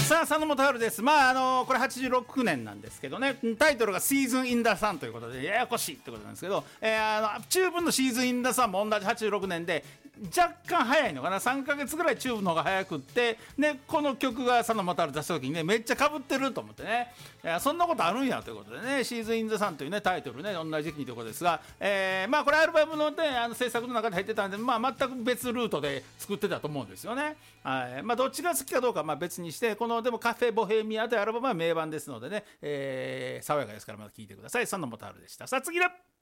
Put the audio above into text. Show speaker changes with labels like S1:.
S1: さあ佐野元春です。これ86年なんですけどね、タイトルがシーズンインダーサンということでややこしいってことなんですけど、中文のシーズンインダーサンも同じ86年で若干早いのかな、3ヶ月ぐらい中文の方が早くって、でこの曲が佐野元春出した時にね、めっちゃ被ってると思ってね、そんなことあるんやということでね、シーズンインダーサンというねタイトルね、同じ時期にということですが、これアルバムの、ね、制作の中で入ってたんで、全く別ルートで作ってたと思うんですよね。はい、どっちが好きかどうかは別にして、このでもカフェボヘミアというアルバムは名盤ですのでね、爽やかですからまた聴いてください。佐野元春でした。さあ次だ。